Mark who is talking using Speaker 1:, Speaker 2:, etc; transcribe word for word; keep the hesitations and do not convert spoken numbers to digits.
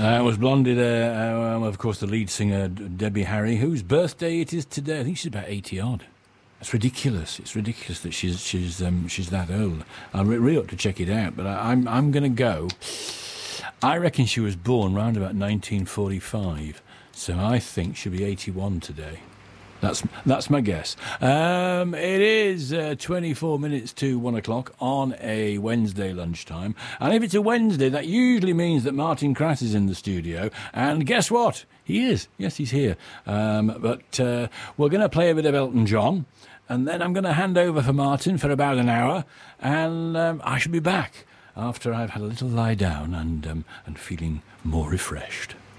Speaker 1: Uh, was Blondie there, uh, um, of course, the lead singer, Debbie Harry, whose birthday it is today. I think she's about eighty-odd. It's ridiculous. It's ridiculous that she's she's um, she's that old. I re- really ought to check it out, but I, I'm I'm going to go. I reckon she was born round about nineteen forty-five, so I think she'll be eighty-one today. That's that's my guess. Um, it is uh, twenty-four minutes to one o'clock on a Wednesday lunchtime. And if it's a Wednesday, that usually means that Martin Krass is in the studio. And guess what? He is. Yes, he's here. Um, but uh, we're going to play a bit of Elton John. And then I'm going to hand over for Martin for about an hour. And um, I shall be back after I've had a little lie down and, um, and feeling more refreshed.